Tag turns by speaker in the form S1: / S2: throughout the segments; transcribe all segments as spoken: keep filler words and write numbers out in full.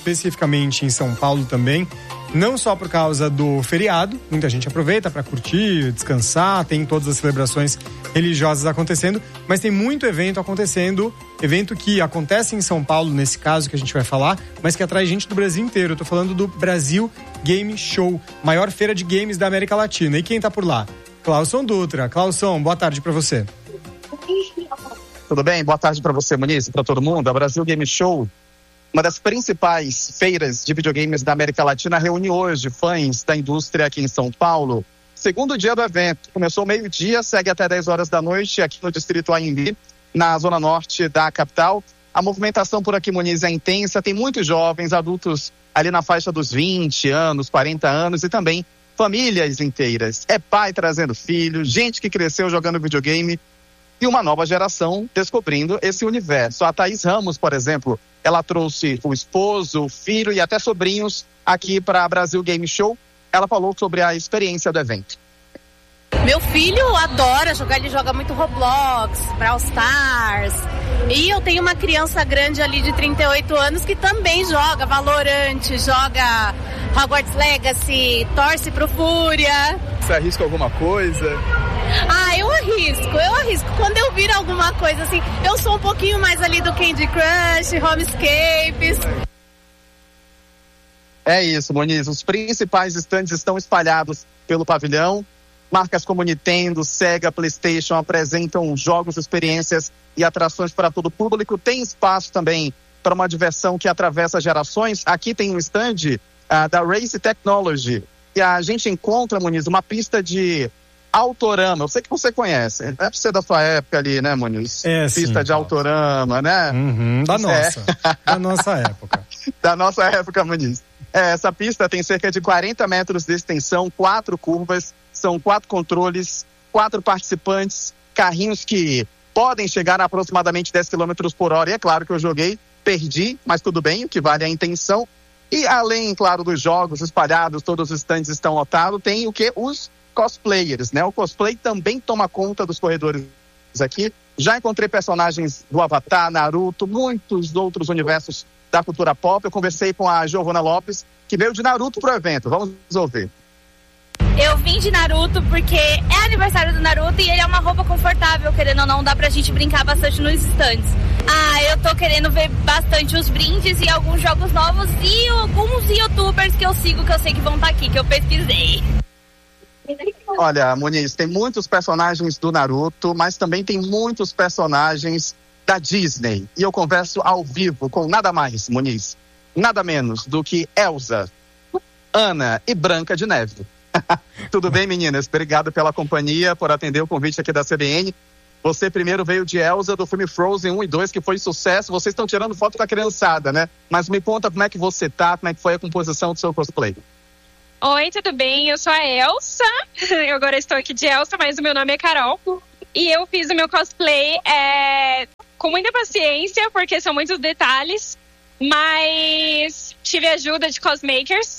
S1: especificamente em São Paulo também, não só por causa do feriado, muita gente aproveita para curtir, descansar, tem todas as celebrações religiosas acontecendo, mas tem muito evento acontecendo, evento que acontece em São Paulo, nesse caso que a gente vai falar, mas que atrai gente do Brasil inteiro. Eu tô falando do Brasil Game Show, maior feira de games da América Latina. E quem tá por lá? Clauson Dutra. Clauson, boa tarde para você.
S2: Tudo bem? Boa tarde para você, Muniz, para todo mundo. A Brasil Game Show, uma das principais feiras de videogames da América Latina, reúne hoje fãs da indústria aqui em São Paulo. Segundo dia do evento, começou meio-dia, segue até dez horas da noite aqui no Distrito Anhembi, na zona norte da capital. A movimentação por aqui, Muniz, é intensa, tem muitos jovens, adultos ali na faixa dos vinte anos, quarenta anos e também famílias inteiras. É pai trazendo filho, gente que cresceu jogando videogame e uma nova geração descobrindo esse universo. A Thaís Ramos, por exemplo, ela trouxe o esposo, o filho e até sobrinhos aqui para a Brasil Game Show. Ela falou sobre a experiência do evento.
S3: Meu filho adora jogar, ele joga muito Roblox, Brawl Stars. E eu tenho uma criança grande ali de trinta e oito anos que também joga Valorant, joga Hogwarts Legacy, torce pro Fúria.
S2: Você arrisca alguma coisa?
S3: Ah, eu arrisco, eu arrisco. Quando eu vir alguma coisa assim, eu sou um pouquinho mais ali do Candy Crush, Homescapes.
S2: É isso, Muniz. Os principais stands estão espalhados pelo pavilhão. Marcas como Nintendo, Sega, PlayStation apresentam jogos, experiências e atrações para todo o público. Tem espaço também para uma diversão que atravessa gerações. Aqui tem um stand uh, da Race Technology. E a gente encontra, Muniz, uma pista de Autorama. Eu sei que você conhece. Deve ser da sua época ali, né, Muniz?
S1: É,
S2: pista
S1: sim,
S2: de
S1: Paulo.
S2: Autorama, né?
S1: Uhum, da nossa. É. Da nossa época.
S2: Da nossa época, Muniz. É, essa pista tem cerca de quarenta metros de extensão, quatro curvas, são quatro controles, quatro participantes, carrinhos que podem chegar a aproximadamente dez quilômetros por hora. E é claro que eu joguei, perdi, mas tudo bem, o que vale é a intenção. E além, claro, dos jogos espalhados, todos os stands estão lotados, tem o que? Os cosplayers, né? O cosplay também toma conta dos corredores aqui. Já encontrei personagens do Avatar, Naruto, muitos outros universos da cultura pop. Eu conversei com a Giovana Lopes, que veio de Naruto pro evento. Vamos ouvir.
S4: Eu vim de Naruto porque é aniversário do Naruto e ele é uma roupa confortável, querendo ou não, dá pra gente brincar bastante nos stands. Ah, eu tô querendo ver bastante os brindes e alguns jogos novos e alguns youtubers que eu sigo, que eu sei que vão estar aqui, que eu pesquisei.
S2: Olha, Muniz, tem muitos personagens do Naruto, mas também tem muitos personagens da Disney. E eu converso ao vivo com nada mais, Muniz, nada menos do que Elsa, Anna e Branca de Neve. Tudo bem, meninas? Obrigado pela companhia, por atender o convite aqui da C B N. Você primeiro veio de Elsa, do filme Frozen um e dois, que foi sucesso. Vocês estão tirando foto com a criançada, né? Mas me conta como é que você tá, como é que foi a composição do seu cosplay.
S5: Oi, tudo bem? Eu sou a Elsa. Eu agora estou aqui de Elsa, mas o meu nome é Carol. E eu fiz o meu cosplay é, com muita paciência, porque são muitos detalhes. Mas tive ajuda de cosmakers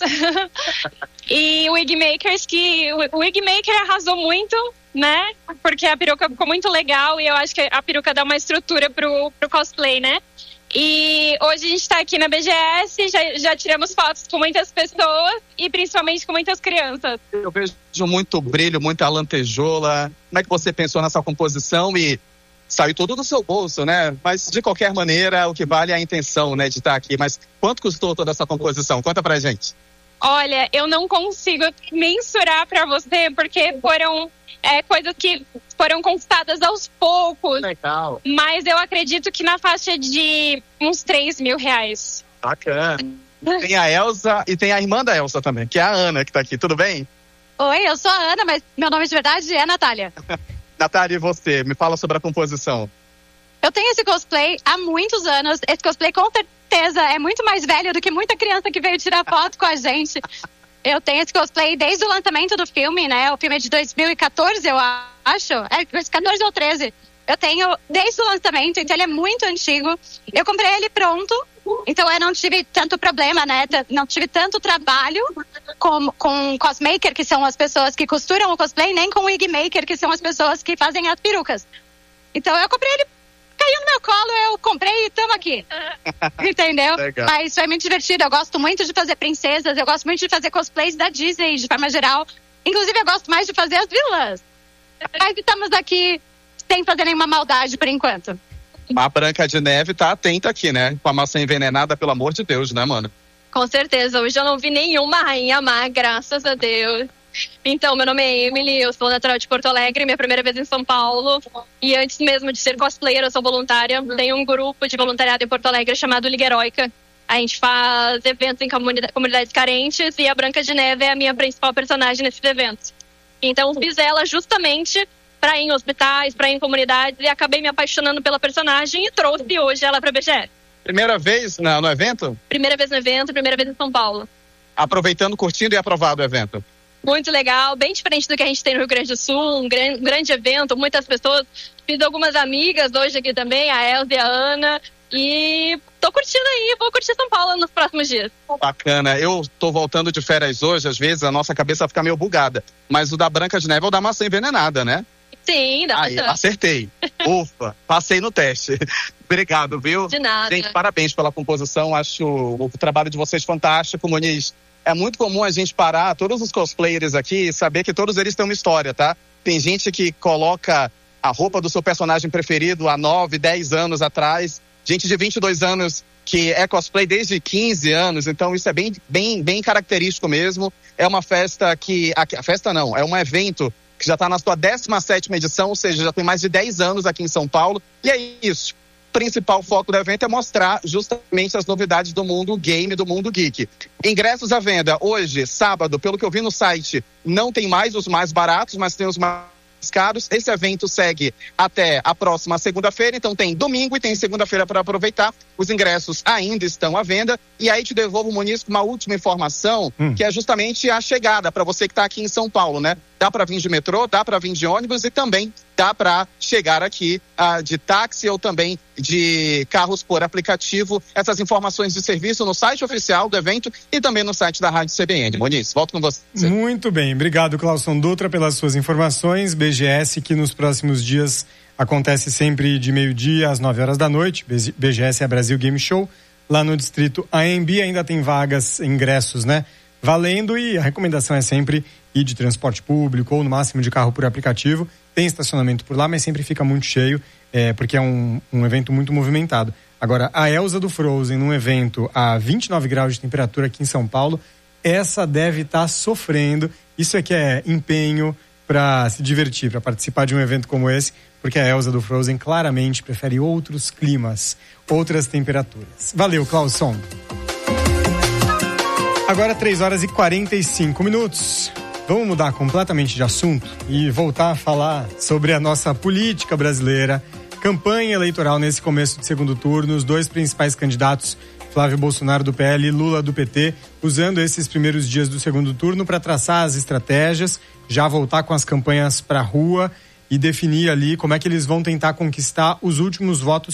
S5: e wigmakers, que o wigmaker arrasou muito, né? Porque a peruca ficou muito legal e eu acho que a peruca dá uma estrutura pro, pro cosplay, né? E hoje a gente tá aqui na B G S, já, já tiramos fotos com muitas pessoas e principalmente com muitas crianças.
S2: Eu vejo muito brilho, muita lantejoula. Como é que você pensou nessa composição e saiu tudo do seu bolso, né? Mas, de qualquer maneira, o que vale é a intenção, né, de estar aqui. Mas quanto custou toda essa composição? Conta pra gente.
S5: Olha, eu não consigo mensurar pra você, porque foram é, coisas que foram conquistadas aos poucos.
S2: Legal.
S5: Mas eu acredito que na faixa de uns três mil reais.
S2: Bacana. Tem a Elsa e tem a irmã da Elsa também, que é a Ana, que tá aqui. Tudo bem?
S6: Oi, eu sou a Ana, mas meu nome de verdade é Natália.
S2: Natália, e você? Me fala sobre a composição.
S6: Eu tenho esse cosplay há muitos anos. Esse cosplay, com certeza, é muito mais velho do que muita criança que veio tirar foto com a gente. Eu tenho esse cosplay desde o lançamento do filme, né? O filme é de dois mil e catorze, eu acho. É, dois mil e catorze ou treze. Eu tenho desde o lançamento, então ele é muito antigo. Eu comprei ele pronto, então eu não tive tanto problema, né? Não tive tanto trabalho com, com cosmaker, que são as pessoas que costuram o cosplay, nem com wigmaker, que são as pessoas que fazem as perucas. Então eu comprei ele caiu no meu colo, eu comprei e tamo aqui. Entendeu?
S2: Legal.
S6: Mas foi muito divertido. Eu gosto muito de fazer princesas, eu gosto muito de fazer cosplays da Disney, de forma geral. Inclusive, eu gosto mais de fazer as vilãs. Mas estamos aqui sem fazer nenhuma maldade por enquanto.
S2: A Branca de Neve tá atenta aqui, né? Com a maçã envenenada, pelo amor de Deus, né, mano?
S5: Com certeza. Hoje eu não vi nenhuma rainha má, graças a Deus. Então, meu nome é Emily, eu sou natural de Porto Alegre, minha primeira vez em São Paulo. E antes mesmo de ser cosplayer, eu sou voluntária. Tenho um grupo de voluntariado em Porto Alegre chamado Liga Heróica. A gente faz eventos em comunidade, comunidades carentes e a Branca de Neve é a minha principal personagem nesses eventos. Então, fiz ela justamente para ir em hospitais, para ir em comunidades, e acabei me apaixonando pela personagem e trouxe hoje ela para B G S.
S2: Primeira vez no, no evento?
S5: Primeira vez no evento, primeira vez em São Paulo.
S2: Aproveitando, curtindo e aprovado o evento.
S5: Muito legal, bem diferente do que a gente tem no Rio Grande do Sul, um grande, um grande evento, muitas pessoas. Fiz algumas amigas hoje aqui também, a Elza e a Ana, e tô curtindo aí, vou curtir São Paulo nos próximos dias.
S2: Bacana, eu tô voltando de férias hoje, às vezes a nossa cabeça fica meio bugada, mas o da Branca de Neve é o da maçã envenenada, né?
S5: Sim, dá
S2: Aí, acertei. Ufa, passei no teste. Obrigado, viu?
S5: De nada.
S2: Gente, parabéns pela composição, acho o, o trabalho de vocês fantástico, Muniz. É muito comum a gente parar, todos os cosplayers aqui, e saber que todos eles têm uma história, tá? Tem gente que coloca a roupa do seu personagem preferido há nove, dez anos atrás, gente de vinte e dois anos que é cosplay desde quinze anos, então isso é bem, bem, bem característico mesmo. É uma festa que... A festa não, é um evento que já está na sua décima sétima edição, ou seja, já tem mais de dez anos aqui em São Paulo. E é isso. O principal foco do evento é mostrar justamente as novidades do mundo game, do mundo geek. Ingressos à venda hoje, sábado, pelo que eu vi no site, não tem mais os mais baratos, mas tem os mais caros. Esse evento segue até a próxima segunda-feira, então tem domingo e tem segunda-feira para aproveitar. Os ingressos ainda estão à venda. E aí te devolvo, Muniz, com uma última informação, hum. que é justamente a chegada para você que está aqui em São Paulo, né? Dá para vir de metrô, dá para vir de ônibus e também dá para chegar aqui uh, de táxi ou também de carros por aplicativo. Essas informações de serviço no site oficial do evento e também no site da Rádio C B N. Muniz, volto com você.
S1: Muito bem, obrigado, Clauson Dutra, pelas suas informações. B G S, que nos próximos dias acontece sempre de meio-dia às nove horas da noite. B G S é a Brasil Game Show, lá no distrito A M B. Ainda tem vagas, ingressos, né? Valendo, e a recomendação é sempre ir de transporte público ou no máximo de carro por aplicativo. Tem estacionamento por lá, mas sempre fica muito cheio, é, porque é um, um evento muito movimentado. Agora, a Elza do Frozen, num evento a vinte e nove graus de temperatura aqui em São Paulo, essa deve estar tá sofrendo. Isso é que é empenho para se divertir, para participar de um evento como esse, porque a Elza do Frozen claramente prefere outros climas, outras temperaturas. Valeu, Clauson. Agora três horas e quarenta e cinco minutos. Vamos mudar completamente de assunto e voltar a falar sobre a nossa política brasileira. Campanha eleitoral nesse começo de segundo turno, os dois principais candidatos, Flávio Bolsonaro do P L e Lula do P T, usando esses primeiros dias do segundo turno para traçar as estratégias, já voltar com as campanhas para a rua e definir ali como é que eles vão tentar conquistar os últimos votos